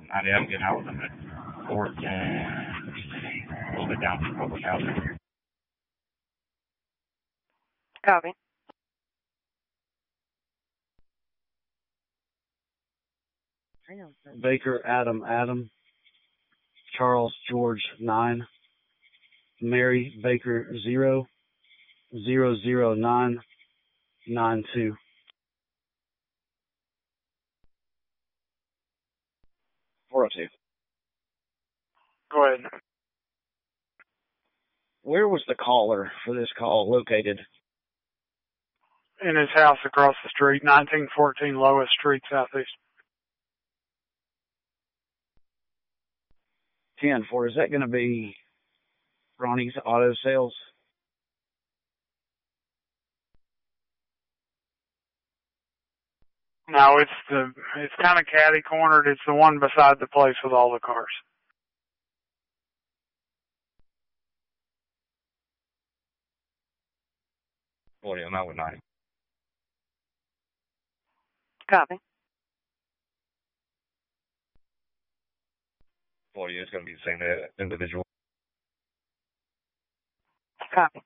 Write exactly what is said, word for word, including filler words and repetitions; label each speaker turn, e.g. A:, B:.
A: ninety, I'm getting out of them at fourth and a little bit down from public housing.
B: Copy.
C: Baker, Adam, Adam, Charles, George, nine, Mary, Baker, zero, zero, zero, nine, nine, two.
D: four oh two.
B: Go ahead.
D: Where was the caller for this call located?
B: In his house across the street, nineteen fourteen Lois Street, Southeast.
D: ten four, is that going to be Ronnie's Auto Sales?
B: No, it's the it's kind of catty cornered. It's the one beside the place with all the cars.
A: forty, I'm out with ninety.
B: Copy.
A: forty, it's going to be the same individual.
B: Copy.